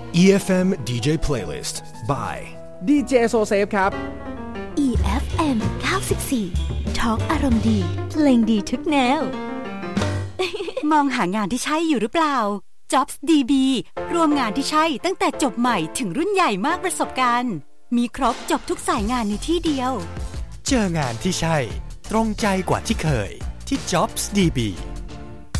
EFM DJ Playlist by DJ Joseph ครับ EFM 94 Talk อารมณ์ดีเพลงดีทุกแนวมองหางานที่ใช่อยู่หรือเปล่า Jobs DB รวมงานที่ใช่ตั้งแต่จบใหม่ถึงรุ่นใหญ่มากประสบการณ์มีครบจบทุกสายงานในที่เดียวเจองานที่ใช่ตรงใจกว่าที่เคยที่ Jobs DB